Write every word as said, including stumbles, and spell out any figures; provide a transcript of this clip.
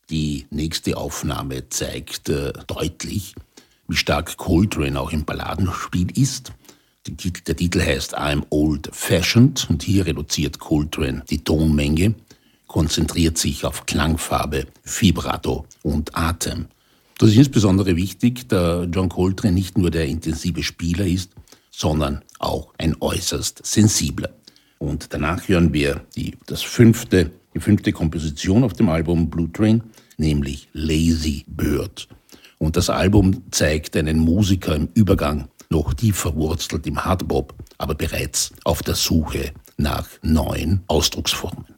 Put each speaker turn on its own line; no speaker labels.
Die nächste Aufnahme zeigt äh, deutlich, wie stark Coltrane auch im Balladenspiel ist. Die, der Titel heißt I'm Old Fashioned und hier reduziert Coltrane die Tonmenge, konzentriert sich auf Klangfarbe, Vibrato und Atem. Das ist insbesondere wichtig, da John Coltrane nicht nur der intensive Spieler ist, sondern auch ein äußerst sensibler. Und danach hören wir die, das fünfte, die fünfte Komposition auf dem Album Blue Train, nämlich Lazy Bird. Und das Album zeigt einen Musiker im Übergang, noch tief verwurzelt im Hardbop, aber bereits auf der Suche nach neuen Ausdrucksformen.